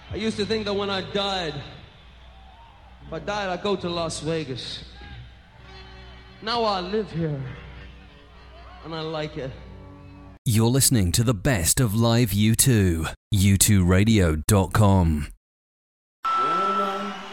I used to think that when I died, if I died, I'd go to Las Vegas. Now I live here, and I like it. You're listening to the best of live U2. U2Radio.com.